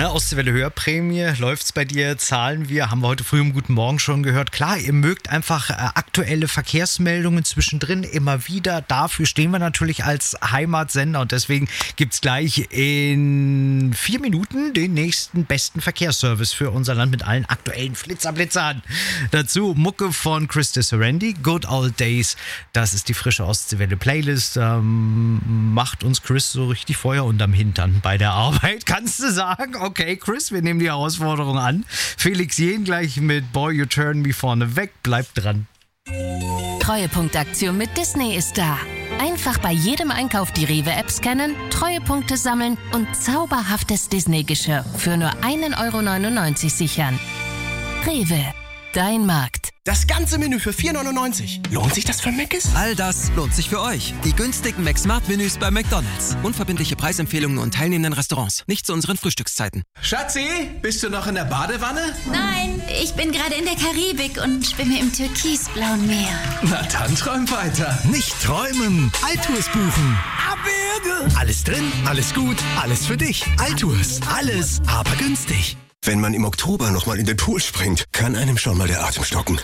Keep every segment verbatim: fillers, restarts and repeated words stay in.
Ne, Ostseewelle Hörprämie, läuft's bei dir, zahlen wir, haben wir heute früh um Guten Morgen schon gehört. Klar, ihr mögt einfach äh, aktuelle Verkehrsmeldungen zwischendrin immer wieder. Dafür stehen wir natürlich als Heimatsender und deswegen gibt's gleich in vier Minuten den nächsten besten Verkehrsservice für unser Land mit allen aktuellen Flitzerblitzern. Dazu Mucke von Chris DeSerendi, Good Old Days. Das ist die frische Ostseewelle Playlist. Ähm, macht uns Chris so richtig Feuer unterm Hintern bei der Arbeit, kannst du sagen? Okay, Chris, wir nehmen die Herausforderung an. Felix Jähn gleich mit Boy You Turn Me vorne weg. Bleibt dran. Treuepunktaktion mit Disney ist da. Einfach bei jedem Einkauf die Rewe-App scannen, Treuepunkte sammeln und zauberhaftes Disney-Geschirr für nur ein Euro neunundneunzig sichern. Rewe, dein Markt. Das ganze Menü für vier neunundneunzig. Lohnt sich das für Mc's? All das lohnt sich für euch. Die günstigen McSmart-Menüs bei McDonald's. Unverbindliche Preisempfehlungen und teilnehmenden Restaurants. Nicht zu unseren Frühstückszeiten. Schatzi, bist du noch in der Badewanne? Nein, ich bin gerade in der Karibik und schwimme im türkisblauen Meer. Na dann träum weiter. Nicht träumen, Altours buchen. Abwürge. Alles drin, alles gut, alles für dich. Altours, alles, aber günstig. Wenn man im Oktober nochmal in den Pool springt, kann einem schon mal der Atem stocken.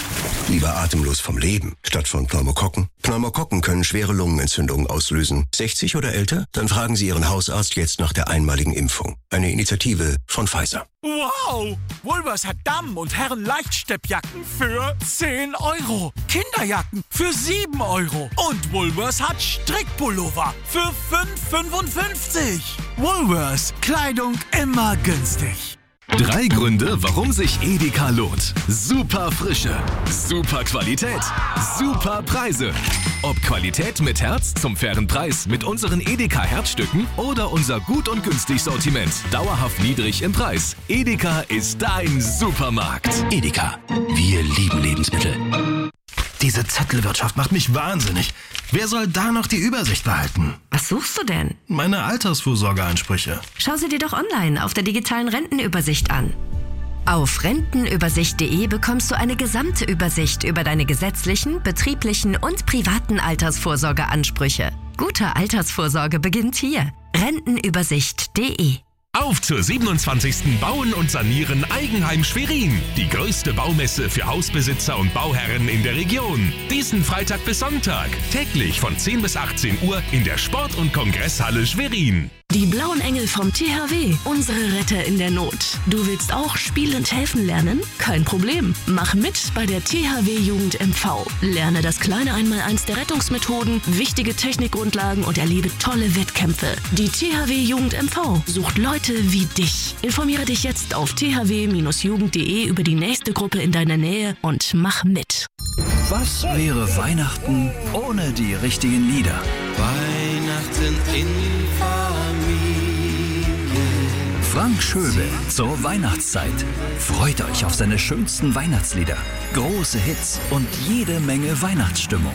Lieber atemlos vom Leben, statt von Pneumokokken. Pneumokokken können schwere Lungenentzündungen auslösen. sechzig oder älter? Dann fragen Sie Ihren Hausarzt jetzt nach der einmaligen Impfung. Eine Initiative von Pfizer. Wow! Woolworths hat Damen- und Herren-Leichtsteppjacken für zehn Euro. Kinderjacken für sieben Euro. Und Woolworths hat Strickpullover für fünf fünfundfünfzig. Woolworths, Kleidung immer günstig. Drei Gründe, warum sich Edeka lohnt. Super Frische, super Qualität, super Preise. Ob Qualität mit Herz zum fairen Preis mit unseren Edeka Herzstücken oder unser gut und günstig Sortiment. Dauerhaft niedrig im Preis. Edeka ist dein Supermarkt. Edeka, wir lieben Lebensmittel. Diese Zettelwirtschaft macht mich wahnsinnig. Wer soll da noch die Übersicht behalten? Was suchst du denn? Meine Altersvorsorgeansprüche. Schau sie dir doch online auf der digitalen Rentenübersicht an. Auf rentenübersicht punkt de bekommst du eine gesamte Übersicht über deine gesetzlichen, betrieblichen und privaten Altersvorsorgeansprüche. Gute Altersvorsorge beginnt hier. rentenübersicht punkt de. Auf zur siebenundzwanzigsten Bauen und Sanieren Eigenheim Schwerin. Die größte Baumesse für Hausbesitzer und Bauherren in der Region. Diesen Freitag bis Sonntag. Täglich von zehn bis achtzehn Uhr in der Sport- und Kongresshalle Schwerin. Die blauen Engel vom T H W, unsere Retter in der Not. Du willst auch spielend helfen lernen? Kein Problem. Mach mit bei der T H W Jugend M V. Lerne das kleine Einmaleins der Rettungsmethoden, wichtige Technikgrundlagen und erlebe tolle Wettkämpfe. Die T H W Jugend M V sucht Leute wie dich. Informiere dich jetzt auf t h w Bindestrich jugend punkt de über die nächste Gruppe in deiner Nähe und mach mit. Was wäre Weihnachten ohne die richtigen Lieder? Weihnachten in Familie. Frank Schöbel zur Weihnachtszeit. Freut euch auf seine schönsten Weihnachtslieder, große Hits und jede Menge Weihnachtsstimmung.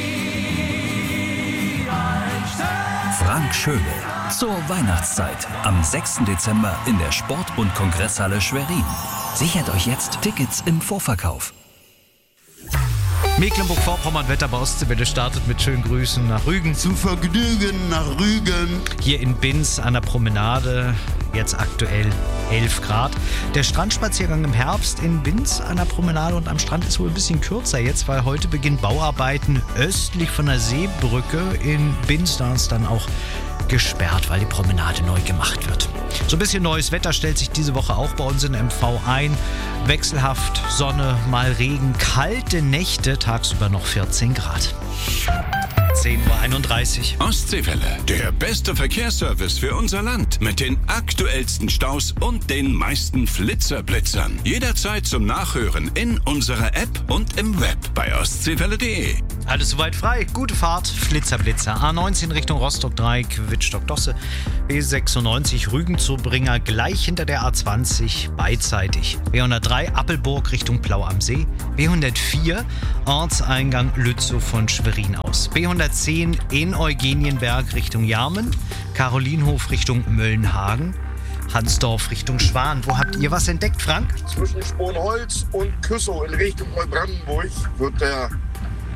Frank Schöbel zur Weihnachtszeit am sechsten Dezember in der Sport- und Kongresshalle Schwerin. Sichert euch jetzt Tickets im Vorverkauf. Mecklenburg-Vorpommern, Wetter bei Ostseewelle startet mit schönen Grüßen nach Rügen. Zu Vergnügen nach Rügen. Hier in Binz an der Promenade, jetzt aktuell elf Grad. Der Strandspaziergang im Herbst in Binz an der Promenade und am Strand ist wohl ein bisschen kürzer jetzt, weil heute beginnen Bauarbeiten östlich von der Seebrücke in Binz. Da ist dann auch gesperrt, weil die Promenade neu gemacht wird. So ein bisschen neues Wetter stellt sich diese Woche auch bei uns in M V ein. Wechselhaft, Sonne, mal Regen, kalte Nächte, tagsüber noch vierzehn Grad. zehn Uhr einunddreißig. Ostseewelle, der beste Verkehrsservice für unser Land. Mit den aktuellsten Staus und den meisten Flitzerblitzern. Jederzeit zum Nachhören in unserer App und im Web bei ostseewelle punkt de. Alles soweit frei, gute Fahrt, Flitzerblitzer. A neunzehn Richtung Rostock-Dreieck, Wittstock-Dosse. B sechsundneunzig Rügen zur Bringer, gleich hinter der A zwanzig, beidseitig. B hundertdrei Appelburg Richtung Plau am See. B hundertvier Ortseingang Lützow von Schwerin aus. B hundertzehn in Eugenienberg Richtung Jarmen. Karolinhof Richtung Möllenhagen. Hansdorf Richtung Schwan. Wo habt ihr was entdeckt, Frank? Zwischen Sponholz und Küssow in Richtung Neubrandenburg wird der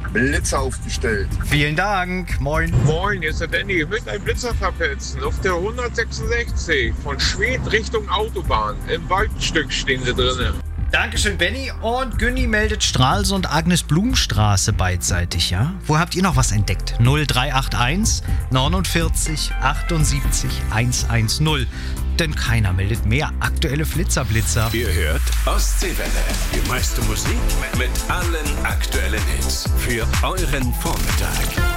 Blitzer aufgestellt. Vielen Dank. Moin. Moin, hier ist der Danny. Ich möchte einen Blitzer verpetzen auf der hundertsechsundsechzig von Schwedt Richtung Autobahn. Im Waldstück stehen sie drinnen. Dankeschön, Benny. Und Günni meldet Stralsund Agnes-Blum-Straße beidseitig, ja? Wo habt ihr noch was entdeckt? null drei acht eins neunundvierzig achtundsiebzig hundertzehn. Denn keiner meldet mehr aktuelle Flitzerblitzer. Ihr hört Ostseewelle. Die meiste Musik mit allen aktuellen Hits für euren Vormittag.